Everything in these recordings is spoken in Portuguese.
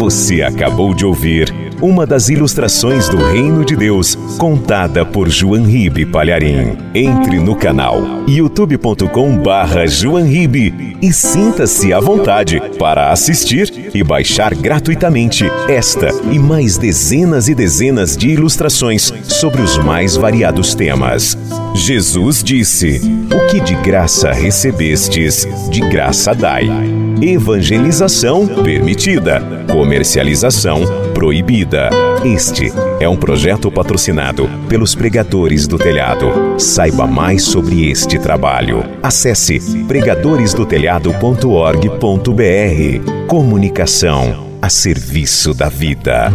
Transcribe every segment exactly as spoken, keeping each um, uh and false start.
Você acabou de ouvir uma das ilustrações do Reino de Deus, contada por João Ribe Palharim. Entre no canal youtube ponto com barra João Ribe e sinta-se à vontade para assistir e baixar gratuitamente esta e mais dezenas e dezenas de ilustrações sobre os mais variados temas. Jesus disse: "O que de graça recebestes, de graça dai." Evangelização permitida, comercialização proibida. Este é um projeto patrocinado pelos Pregadores do Telhado. Saiba mais sobre este trabalho. Acesse pregadores do telhado ponto org ponto br. Comunicação a serviço da vida.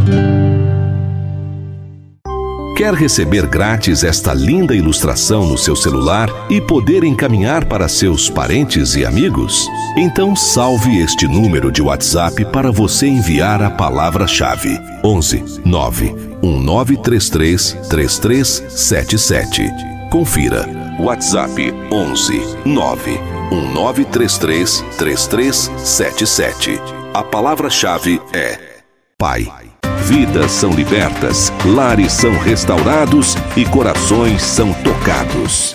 Quer receber grátis esta linda ilustração no seu celular e poder encaminhar para seus parentes e amigos? Então salve este número de WhatsApp para você enviar a palavra-chave: onze nove um nove três três três três sete sete. Confira. WhatsApp onze nove um nove três três três três sete sete. A palavra-chave é Pai. Vidas são libertas, lares são restaurados e corações são tocados.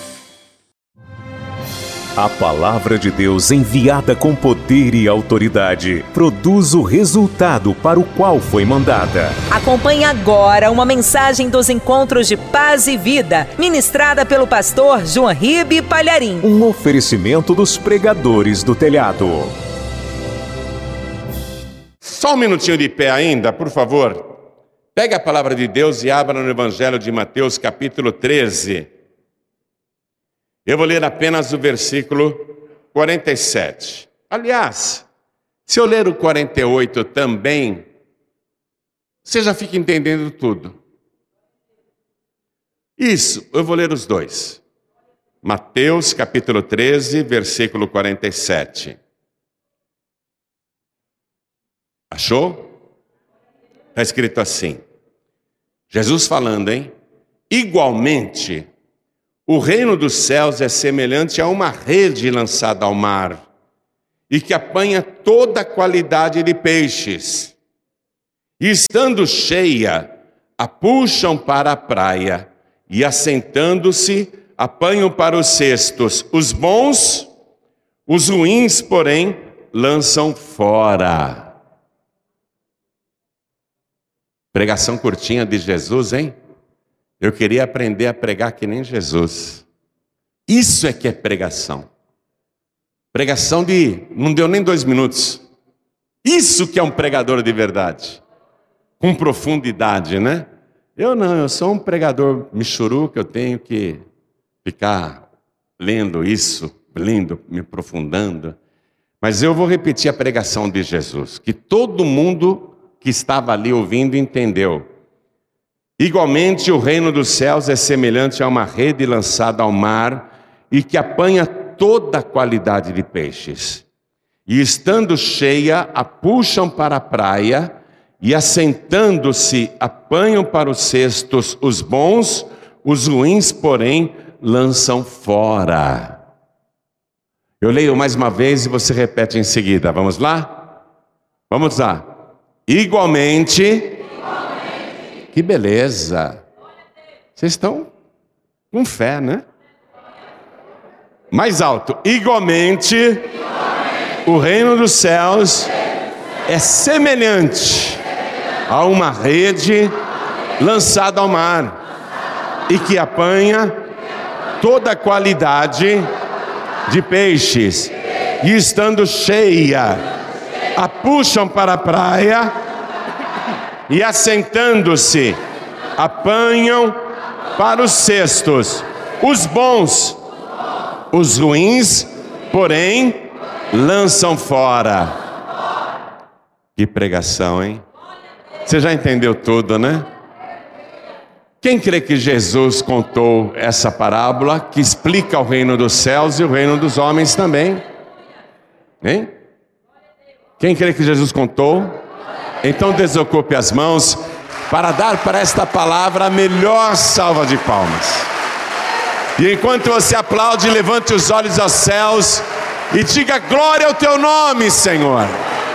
A palavra de Deus, enviada com poder e autoridade, produz o resultado para o qual foi mandada. Acompanhe agora uma mensagem dos Encontros de Paz e Vida, ministrada pelo pastor João Ribe Palharim. Um oferecimento dos Pregadores do Telhado. Só um minutinho de pé ainda, por favor. Pegue a palavra de Deus e abra no Evangelho de Mateus, capítulo treze. Eu vou ler apenas o versículo quarenta e sete. Aliás, se eu ler o quarenta e oito também, você já fica entendendo tudo. Isso, eu vou ler os dois. Mateus, capítulo treze, versículo quarenta e sete. Achou? Está escrito assim. Jesus falando, hein? Igualmente, o reino dos céus é semelhante a uma rede lançada ao mar e que apanha toda a qualidade de peixes. E estando cheia, a puxam para a praia e, assentando-se, apanham para os cestos. Os bons, os ruins, porém, lançam fora. Pregação curtinha de Jesus, hein? Eu queria aprender a pregar que nem Jesus. Isso é que é pregação. Pregação de... não deu nem dois minutos. Isso que é um pregador de verdade. Com profundidade, né? Eu não, eu sou um pregador michuruca, eu tenho que ficar lendo isso, lendo, me aprofundando. Mas eu vou repetir a pregação de Jesus, que todo mundo que estava ali ouvindo entendeu. Igualmente, o reino dos céus é semelhante a uma rede lançada ao mar e que apanha toda a qualidade de peixes. E estando cheia, a puxam para a praia e, assentando-se, apanham para os cestos os bons, os ruins, porém, lançam fora. Eu leio mais uma vez e você repete em seguida. Vamos lá? Vamos lá. Igualmente, Igualmente. Que beleza, vocês estão com fé, né? Mais alto. Igualmente, Igualmente. O reino dos céus é semelhante a uma rede lançada ao mar e que apanha toda a qualidade de peixes e, estando cheia, a puxam para a praia e, assentando-se, apanham para os cestos. Os bons, os ruins, porém, lançam fora. Que pregação, hein? Você já entendeu tudo, né? Quem crê que Jesus contou essa parábola que explica o reino dos céus e o reino dos homens também? Hein? Quem crê que Jesus contou? Então desocupe as mãos para dar para esta palavra a melhor salva de palmas. E enquanto você aplaude, levante os olhos aos céus e diga glória ao teu nome, Senhor.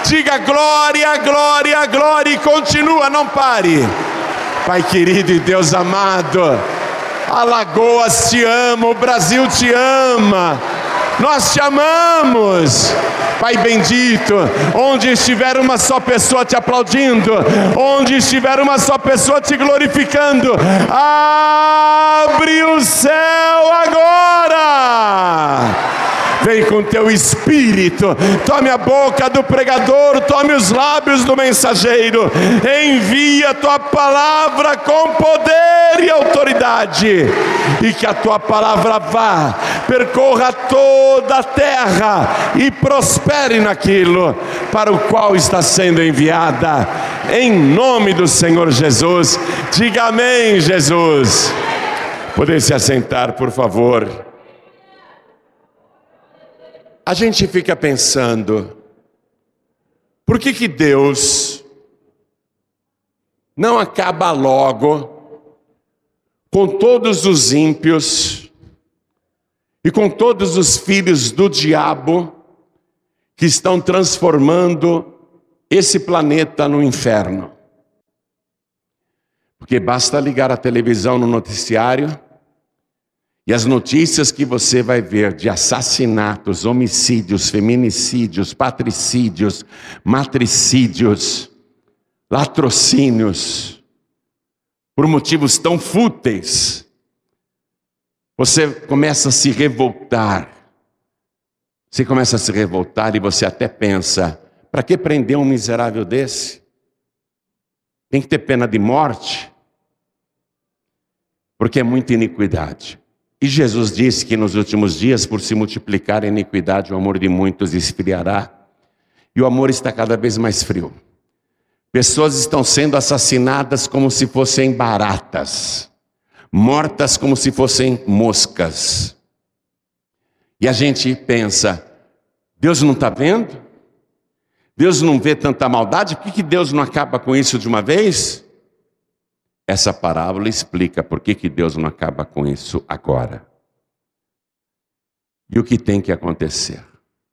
Diga glória, glória, glória e continua, não pare. Pai querido e Deus amado, Alagoas te ama, o Brasil te ama, nós te amamos. Pai bendito, onde estiver uma só pessoa te aplaudindo, onde estiver uma só pessoa te glorificando, abre o céu agora. Vem com teu espírito, tome a boca do pregador, tome os lábios do mensageiro, envia a tua palavra com poder e autoridade, e que a tua palavra vá, percorra toda a terra e prospere naquilo para o qual está sendo enviada, em nome do Senhor Jesus. Diga amém, Jesus. Podem se assentar, por favor. A gente fica pensando, por que que Deus não acaba logo com todos os ímpios e com todos os filhos do diabo que estão transformando esse planeta no inferno? Porque basta ligar a televisão no noticiário e as notícias que você vai ver de assassinatos, homicídios, feminicídios, patricídios, matricídios, latrocínios, por motivos tão fúteis, você começa a se revoltar. Você começa a se revoltar e você até pensa, para que prender um miserável desse? Tem que ter pena de morte? Porque é muita iniquidade. E Jesus disse que nos últimos dias, por se multiplicar a iniquidade, o amor de muitos esfriará. E o amor está cada vez mais frio. Pessoas estão sendo assassinadas como se fossem baratas, mortas como se fossem moscas. E a gente pensa, Deus não está vendo? Deus não vê tanta maldade? Por que que Deus não acaba com isso de uma vez? Essa parábola explica por que que Deus não acaba com isso agora. E o que tem que acontecer?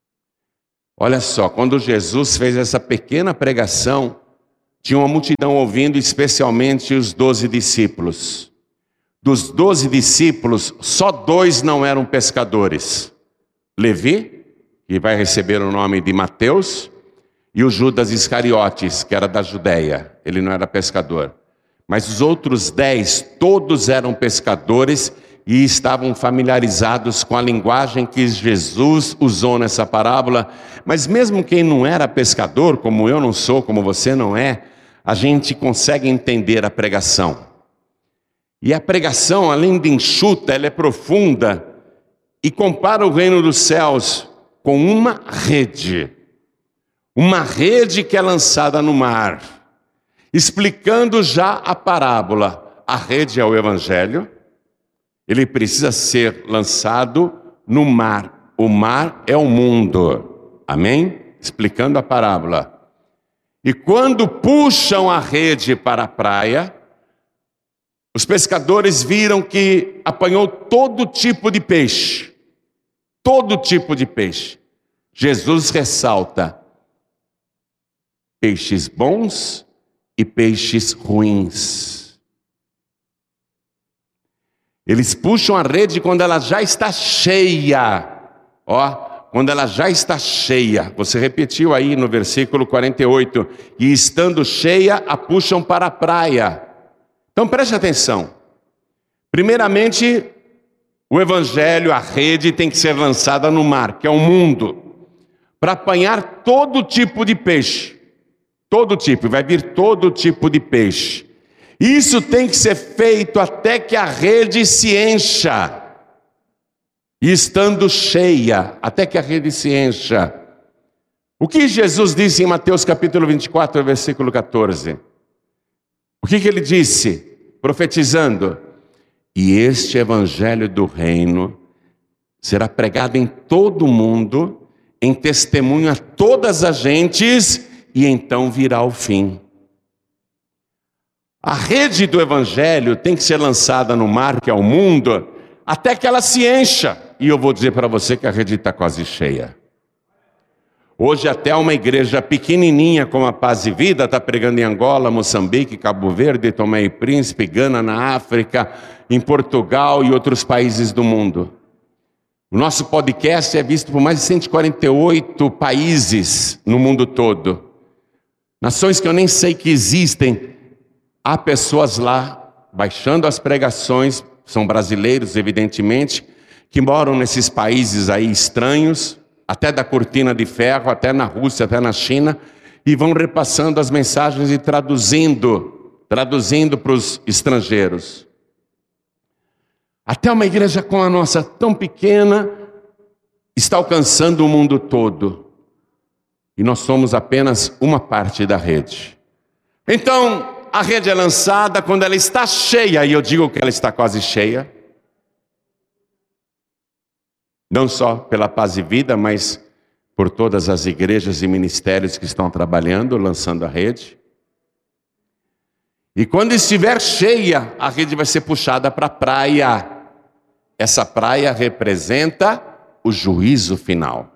Olha só, quando Jesus fez essa pequena pregação, tinha uma multidão ouvindo, especialmente os doze discípulos. Dos doze discípulos, só dois não eram pescadores. Levi, que vai receber o nome de Mateus, e o Judas Iscariotes, que era da Judéia. Ele não era pescador. Mas os outros dez, todos eram pescadores e estavam familiarizados com a linguagem que Jesus usou nessa parábola. Mas mesmo quem não era pescador, como eu não sou, como você não é, a gente consegue entender a pregação. E a pregação, além de enxuta, ela é profunda e compara o reino dos céus com uma rede. Uma rede que é lançada no mar. Explicando já a parábola, a rede é o Evangelho, ele precisa ser lançado no mar, o mar é o mundo, amém? Explicando a parábola. E quando puxam a rede para a praia, os pescadores viram que apanhou todo tipo de peixe, todo tipo de peixe. Jesus ressalta, peixes bons e peixes ruins. Eles puxam a rede quando ela já está cheia. Ó, quando ela já está cheia. Você repetiu aí no versículo quarenta e oito. E estando cheia, a puxam para a praia. Então preste atenção. Primeiramente, o evangelho, a rede tem que ser lançada no mar, que é o mundo, para apanhar todo tipo de peixe. Todo tipo, vai vir todo tipo de peixe. Isso tem que ser feito até que a rede se encha. E estando cheia, até que a rede se encha. O que Jesus disse em Mateus capítulo vinte e quatro, versículo catorze? O que, que ele disse? Profetizando. E este evangelho do reino será pregado em todo o mundo, em testemunho a todas as gentes, e então virá o fim. A rede do evangelho tem que ser lançada no mar, que é o mundo, até que ela se encha. E eu vou dizer para você que a rede está quase cheia. Hoje até uma igreja pequenininha como a Paz e Vida está pregando em Angola, Moçambique, Cabo Verde, Tomé e Príncipe, Gana na África, em Portugal e outros países do mundo. O nosso podcast é visto por mais de cento e quarenta e oito países no mundo todo. Nações que eu nem sei que existem. Há pessoas lá baixando as pregações, são brasileiros evidentemente, que moram nesses países aí estranhos, até da cortina de ferro, até na Rússia, até na China, e vão repassando as mensagens e traduzindo, traduzindo para os estrangeiros. Até uma igreja como a nossa, tão pequena, está alcançando o mundo todo. E nós somos apenas uma parte da rede. Então, a rede é lançada quando ela está cheia, e eu digo que ela está quase cheia. Não só pela Paz e Vida, mas por todas as igrejas e ministérios que estão trabalhando, lançando a rede. E quando estiver cheia, a rede vai ser puxada para a praia. Essa praia representa o juízo final.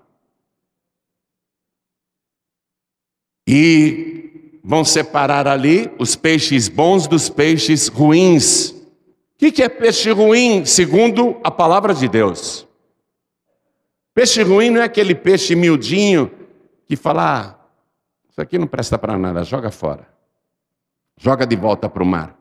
E vão separar ali os peixes bons dos peixes ruins. O que é peixe ruim, segundo a palavra de Deus? Peixe ruim não é aquele peixe miudinho que fala, ah, isso aqui não presta para nada, joga fora. Joga de volta para o mar.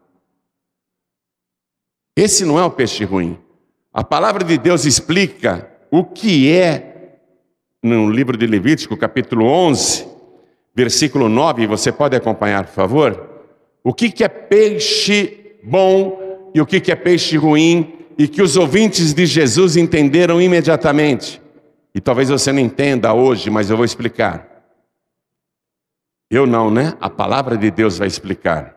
Esse não é o peixe ruim. A palavra de Deus explica o que é, no livro de Levítico, capítulo onze, versículo nove, você pode acompanhar, por favor? O que que é peixe bom e o que que é peixe ruim, e que os ouvintes de Jesus entenderam imediatamente. E talvez você não entenda hoje, mas eu vou explicar. Eu não, né? A palavra de Deus vai explicar.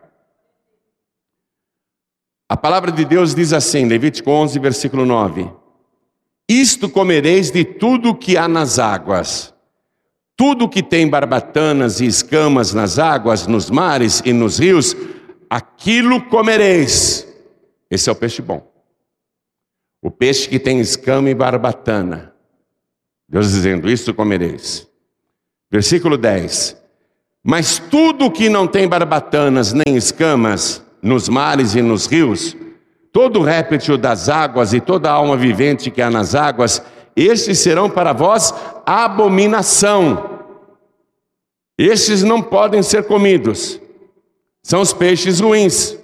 A palavra de Deus diz assim, Levítico onze, versículo nove. Isto comereis de tudo que há nas águas. Tudo que tem barbatanas e escamas nas águas, nos mares e nos rios, aquilo comereis. Esse é o peixe bom. O peixe que tem escama e barbatana. Deus dizendo, isto comereis. Versículo dez. Mas tudo que não tem barbatanas nem escamas nos mares e nos rios, todo réptil das águas e toda alma vivente que há nas águas, estes serão para vós abominação. Estes não podem ser comidos. São os peixes ruins.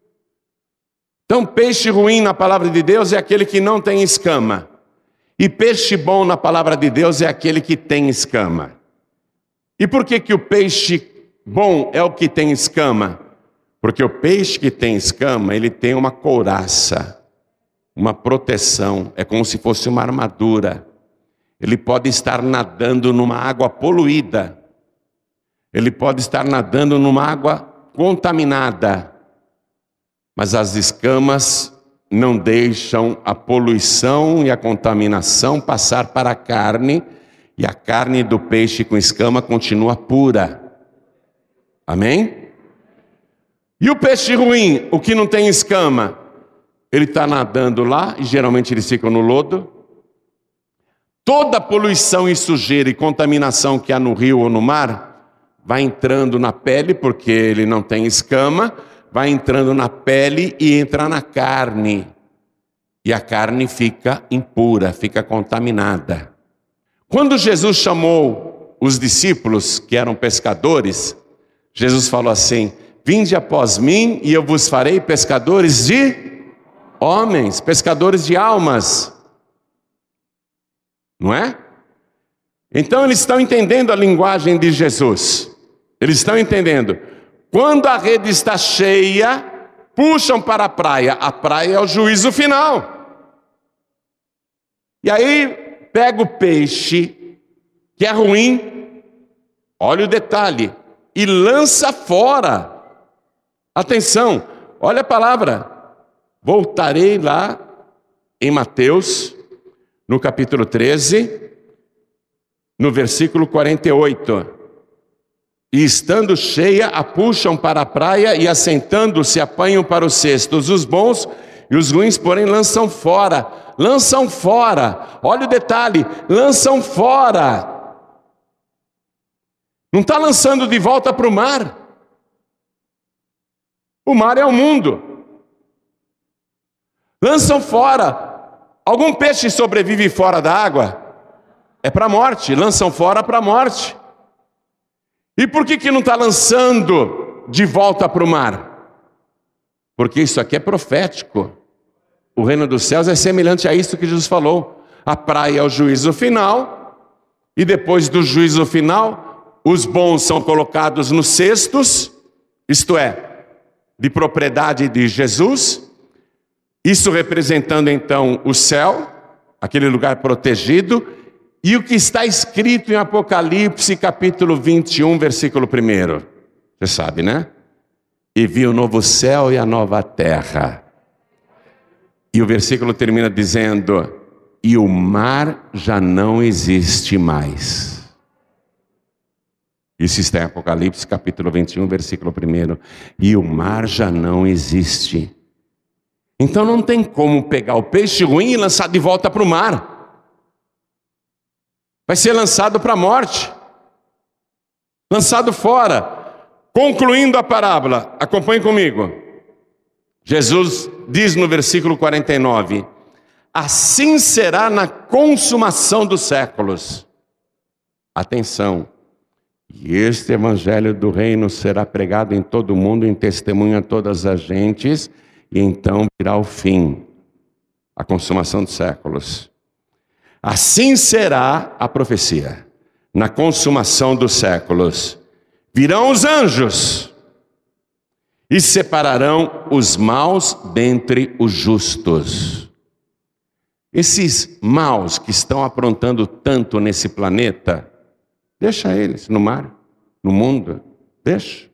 Então, peixe ruim na palavra de Deus é aquele que não tem escama. E peixe bom na palavra de Deus é aquele que tem escama. E por que que o peixe bom é o que tem escama? Porque o peixe que tem escama, ele tem uma couraça, uma proteção, é como se fosse uma armadura. Ele pode estar nadando numa água poluída. Ele pode estar nadando numa água contaminada. Mas as escamas não deixam a poluição e a contaminação passar para a carne, e a carne do peixe com escama continua pura. Amém? E o peixe ruim, o que não tem escama, ele está nadando lá, e geralmente eles ficam no lodo. Toda a poluição e sujeira e contaminação que há no rio ou no mar, vai entrando na pele, porque ele não tem escama, vai entrando na pele e entra na carne. E a carne fica impura, fica contaminada. Quando Jesus chamou os discípulos, que eram pescadores, Jesus falou assim, vinde após mim e eu vos farei pescadores de homens, pescadores de almas. Não é? Então eles estão entendendo a linguagem de Jesus. Eles estão entendendo. Quando a rede está cheia, puxam para a praia. A praia é o juízo final. E aí pega o peixe, que é ruim, olha o detalhe, e lança fora. Atenção, olha a palavra. Voltarei lá em Mateus, no capítulo treze, no versículo quarenta e oito. E estando cheia, a puxam para a praia e assentando-se apanham para os cestos os bons e os ruins, porém, lançam fora. Lançam fora. Olha o detalhe, lançam fora. Não está lançando de volta para o mar. O mar é o mundo. Lançam fora. Algum peixe sobrevive fora da água? É para a morte. Lançam fora para a morte. E por que que não está lançando de volta para o mar? Porque isso aqui é profético. O reino dos céus é semelhante a isso que Jesus falou. A praia é o juízo final. E depois do juízo final, os bons são colocados nos cestos. Isto é, de propriedade de Jesus. Isso representando então o céu, aquele lugar protegido. E o que está escrito em Apocalipse, capítulo vinte e um, versículo um. Você sabe, né? E vi o novo céu e a nova terra. E o versículo termina dizendo: e o mar já não existe mais. Isso está em Apocalipse, capítulo vinte e um, versículo um. E o mar já não existe. Então não tem como pegar o peixe ruim e lançar de volta para o mar. Vai ser lançado para a morte. Lançado fora. Concluindo a parábola, acompanhe comigo. Jesus diz no versículo quarenta e nove: assim será na consumação dos séculos. Atenção. E este evangelho do reino será pregado em todo o mundo, em testemunho a todas as gentes, e então virá o fim, a consumação dos séculos. Assim será a profecia, na consumação dos séculos. Virão os anjos e separarão os maus dentre os justos. Esses maus que estão aprontando tanto nesse planeta, deixa eles no mar, no mundo, deixa.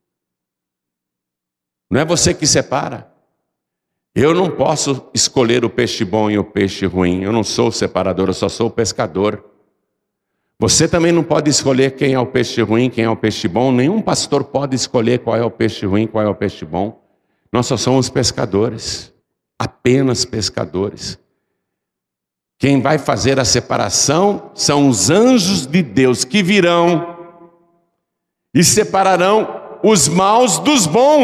Não é você que separa. Eu não posso escolher o peixe bom e o peixe ruim. Eu não sou o separador, eu só sou o pescador. Você também não pode escolher quem é o peixe ruim, quem é o peixe bom. Nenhum pastor pode escolher qual é o peixe ruim, qual é o peixe bom. Nós só somos pescadores, apenas pescadores. Quem vai fazer a separação são os anjos de Deus que virão e separarão os maus dos bons.